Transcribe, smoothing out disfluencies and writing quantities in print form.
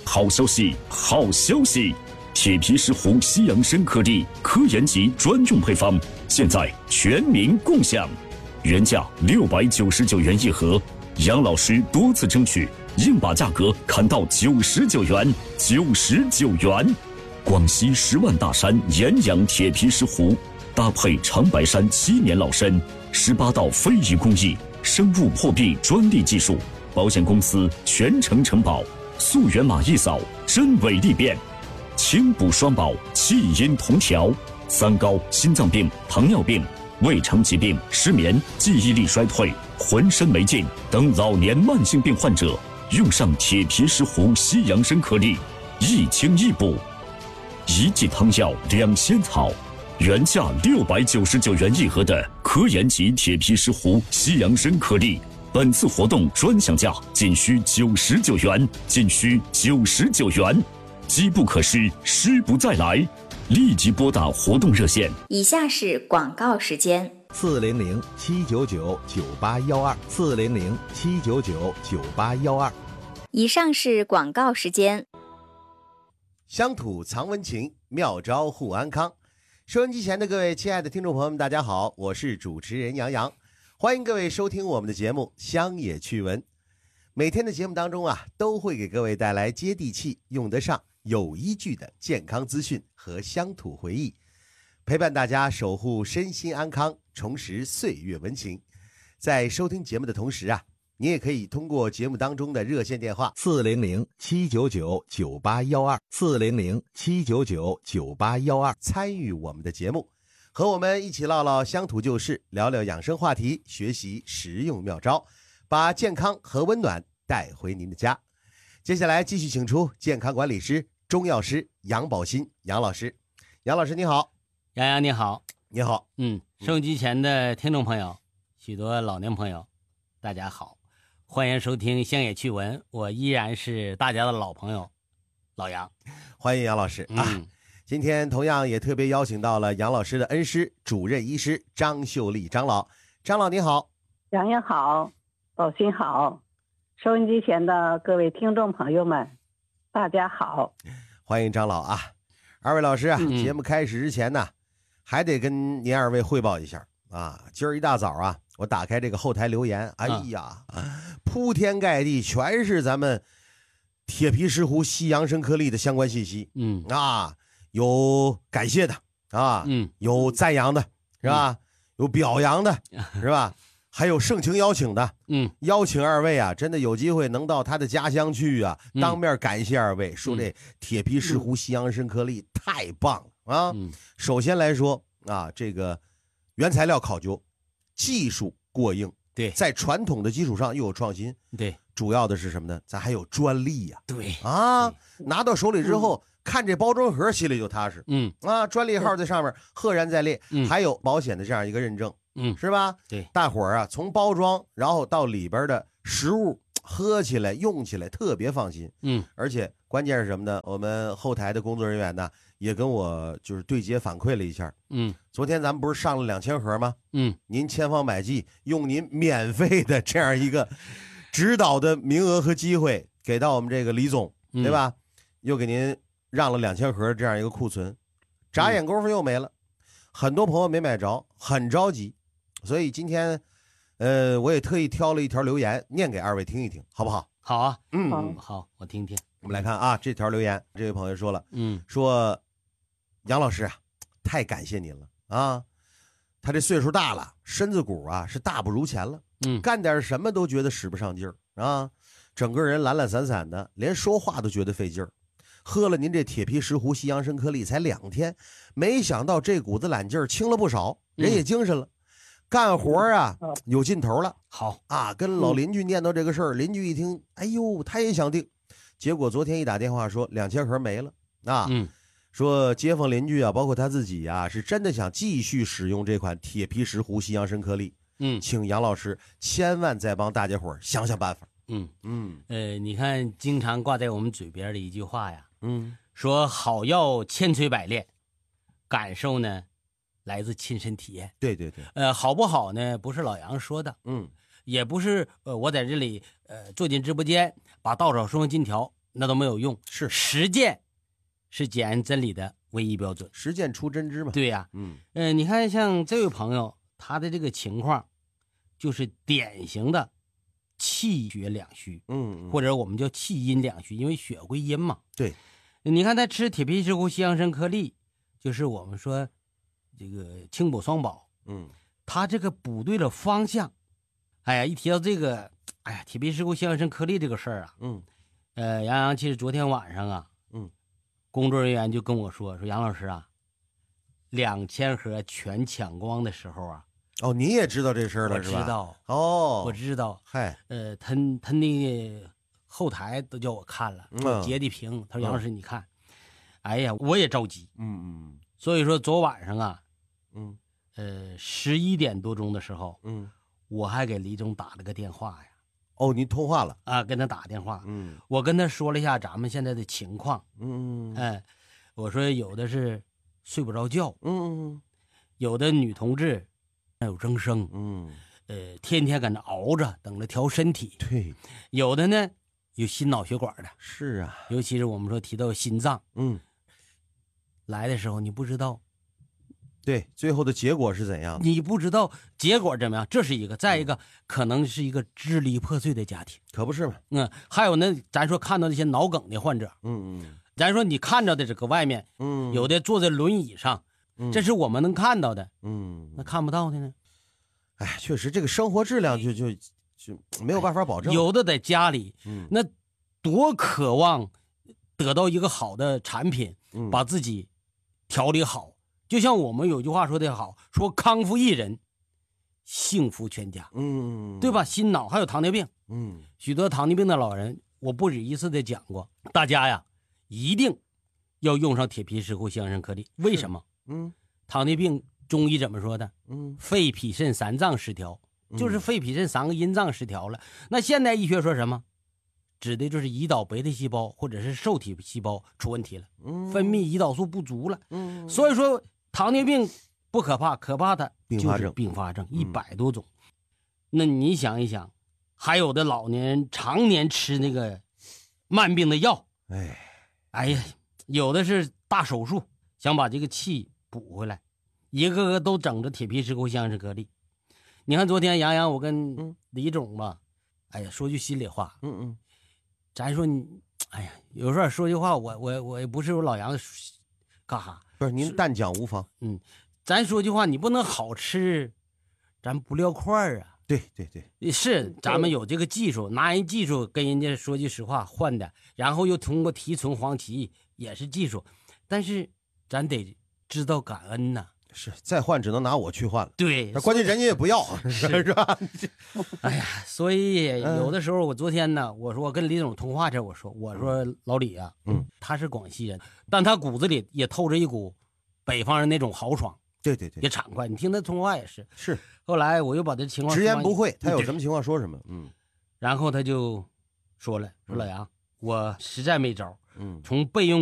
好消息，好消息！铁皮石斛西洋参颗粒科研级专用配方，现在全民共享，原价699元一盒，杨老师多次争取，硬把价格砍到99元，99元！广西10万大山岩养铁皮石斛，搭配长白山7年老参，18道非遗工艺，生物破壁专利技术，保险公司全程承保，溯源码一扫，真伪利变。轻补双保，气阴同调，3高心脏病、糖尿病、胃肠疾病、失眠、记忆力衰退、浑身没劲等老年慢性病患者，用上铁皮石斛西洋参颗粒，一清一补。一剂汤药2仙草，原价699元一盒的科研级铁皮石斛西洋参颗粒，本次活动专享价仅需99元，仅需99元。机不可失，失不再来，立即拨打活动热线。 以下是广告时间 ：400-799-9812，400-799-9812。 以上是广告时间。 乡土藏温情，妙招护安康。收音机前的各位亲爱的听众朋友们，大家好，我是主持人杨洋，欢迎各位收听我们的节目《乡野趣闻》。每天的节目当中啊，都会给各位带来接地气、用得上、有依据的健康资讯和乡土回忆，陪伴大家守护身心安康，重拾岁月温情。在收听节目的同时啊，你也可以通过节目当中的热线电话400-799-9812，400-799-9812参与我们的节目，和我们一起唠唠乡土旧事，聊聊养生话题，学习实用妙招，把健康和温暖带回您的家。接下来继续请出健康管理师、中药师杨宝新杨老师。杨老师你好。 杨洋你好。 你好。 收音机前的听众朋友，许多老年朋友，大家好，欢迎收听乡野趣闻，我依然是大家的老朋友老杨。 欢迎杨老师啊。今天同样也特别邀请到了杨老师的恩师、主任医师张秀丽张老。张老你好。 杨洋好，宝新好，收音机前的各位听众朋友们，大家好。 欢迎张老啊。二位老师啊，节目开始之前呢，还得跟您二位汇报一下啊。今儿一大早啊，我打开这个后台留言，哎呀，铺天盖地全是咱们铁皮石斛西洋参颗粒的相关信息。有感谢的啊，有赞扬的是吧？有表扬的是吧？还有盛情邀请的，邀请二位啊，真的有机会能到他的家乡去啊，当面感谢二位，说这铁皮石斛西洋参颗粒太棒了啊！首先来说啊，这个原材料考究，技术过硬， 对， 在传统的基础上又有创新， 对， 主要的是什么呢？咱还有专利呀， 对啊，拿到手里之后，看这包装盒心里就踏实，专利号在上面赫然在列，还有保险的这样一个认证。是吧？ 对， 大伙儿啊，从包装然后到里边的食物喝起来用起来特别放心。而且关键是什么呢？我们后台的工作人员呢也跟我就是对接反馈了一下。昨天咱们不是上了2000盒吗？您千方百计用您免费的这样一个指导的名额和机会给到我们这个李总，对吧？又给您让了2000盒这样一个库存，眨眼功夫又没了，很多朋友没买着，很着急。所以今天，我也特意挑了一条留言念给二位听一听，好不好？ 好啊，好，我听听。 我们来看啊，这条留言，这位朋友说了，说杨老师啊，太感谢您了啊，他这岁数大了，身子骨啊是大不如前了，干点什么都觉得使不上劲儿啊，整个人懒懒散散的，连说话都觉得费劲儿。喝了您这铁皮石斛西洋参颗粒才2天，没想到这股子懒劲儿轻了不少，人也精神了。干活啊有劲头了。 好啊，跟老邻居念叨这个事儿，邻居一听，哎呦，他也想订。结果昨天一打电话说2000盒没了啊，说街坊邻居啊，包括他自己啊，是真的想继续使用这款铁皮石斛西洋参颗粒。请杨老师千万再帮大家伙想想办法。 你看经常挂在我们嘴边的一句话呀，说好药千锤百炼，感受呢来自亲身体验。 对对对， 好不好呢？不是老杨说的，也不是我在这里坐进直播间把稻草说进条那都没有用。 是实践是检验真理的唯一标准。 实践出真知嘛。 对呀，你看像这位朋友，他的这个情况，就是典型的气血两虚，或者我们叫气阴两虚，因为血归阴嘛。 对， 你看他吃铁皮石斛西洋参颗粒，就是我们说这个清补双宝，他这个补对了方向。哎呀，一提到这个，哎呀，铁皮石斛西洋参颗粒这个事儿啊，杨洋，其实昨天晚上啊，工作人员就跟我说杨老师啊，2000盒全抢光的时候啊， 哦，你也知道这事儿了是吧？ 我知道， 哦， 我知道。 嗨， 他那后台都叫我看了，截的屏。他说杨老师你看，哎呀，我也着急。所以说昨晚上啊，11点多钟的时候，我还给李总打了个电话呀。 哦，您通话了啊？跟他打电话，我跟他说了一下咱们现在的情况，我说有的是睡不着觉，有的女同志有增生，天天搁那熬着等着调身体， 对， 有的呢有心脑血管的， 是啊， 尤其是我们说提到心脏，来的时候你不知道。 对，最后的结果是怎样的？ 你不知道结果怎么样，这是一个。再一个，可能是一个支离破碎的家庭， 可不是吗？ 还有呢，咱说看到那些脑梗的患者，咱说你看着的这个外面，有的坐在轮椅上，这是我们能看到的，那看不到的呢？ 哎，确实这个生活质量就没有办法保证。 有的在家里，那多渴望得到一个好的产品，把自己调理好。就像我们有句话说得好，说康复一人，幸福全家，对吧？心脑还有糖尿病，许多糖尿病的老人，我不止一次的讲过，大家呀一定要用上铁皮石斛西洋参颗粒。为什么？糖尿病中医怎么说的？肺脾肾三脏失调，就是肺脾肾3个阴脏失调了。那现代医学说什么？指的就是胰岛贝塔细胞或者是受体细胞出问题了，分泌胰岛素不足了。所以说糖尿病不可怕，可怕的就是并发症，100多种。那你想一想，还有的老年人常年吃那个慢病的药，哎呀，有的是大手术，想把这个气补回来，一个个都整着铁皮石斛西洋参颗粒。你看昨天杨我跟李总吧，哎呀，说句心里话，咱说你，哎呀，有时候说句话，我也不是说老杨干哈。 不是您但讲无妨， 咱说句话，你不能好吃，咱不撂块啊。 对， 是咱们有这个技术，拿人技术跟人家说句实话换的，然后又通过提纯黄芪也是技术，但是咱得知道感恩呐。 是再换只能拿我去换了， 对， 关键人家也不要，是吧？ 哎呀，所以有的时候我昨天呢，我说我跟李总通话这，我说老李啊，他是广西人，但他骨子里也透着一股北方人那种豪爽， 对， 也畅快。你听他通话也是。 是。 后来我又把这情况直言不讳，他有什么情况说什么， 然后他就说了，说老杨，我实在没招，从备用